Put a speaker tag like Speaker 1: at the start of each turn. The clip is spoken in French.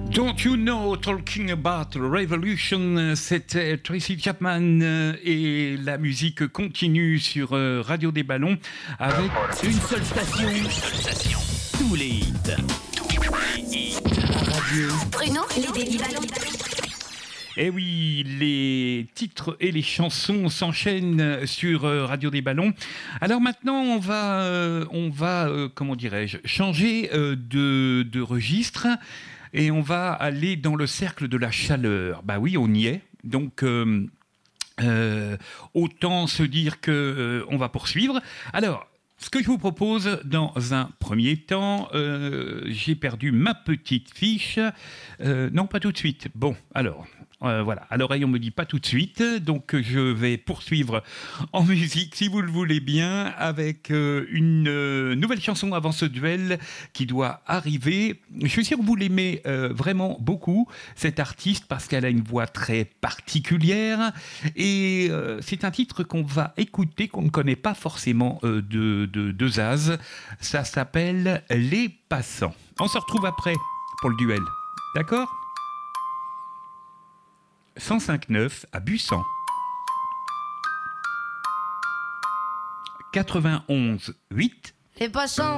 Speaker 1: Don't you know, talking about revolution, c'était Tracy Chapman et la musique continue sur Radio des Ballons avec
Speaker 2: une seule station, tous les hits. Radio.
Speaker 3: Bruno, les Daily Ballons.
Speaker 1: Eh oui, les titres et les chansons s'enchaînent sur Radio des Ballons. Alors maintenant, on va comment dirais-je, changer de registre et on va aller dans le cercle de la chaleur. Bah oui, on y est. Donc autant se dire que on va poursuivre. Alors, ce que je vous propose dans un premier temps, j'ai perdu ma petite fiche. Non, pas tout de suite. Bon, alors, voilà. À l'oreille, on me dit pas tout de suite. Donc, je vais poursuivre en musique, si vous le voulez bien, avec une nouvelle chanson avant ce duel qui doit arriver. Je suis sûr que vous l'aimez vraiment beaucoup, cette artiste, parce qu'elle a une voix très particulière. Et c'est un titre qu'on va écouter, qu'on ne connaît pas forcément de Zaz. Ça s'appelle Les Passants. On se retrouve après pour le duel. D'accord ? 105.9 à Bussan. 91.8.
Speaker 3: Les passants